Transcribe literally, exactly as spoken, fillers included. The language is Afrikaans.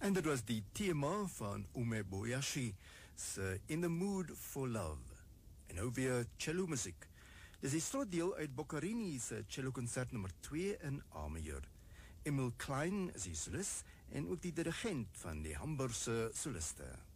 En dit was die thema van Umeboyashi se In the Mood for Love. En nou weer cello muziek. Dis die slotdeel uit Boccherini se cello concert nummer twee in A majeur. Emil Klein is die solist en ook die dirigent van die Hamburgse soliste.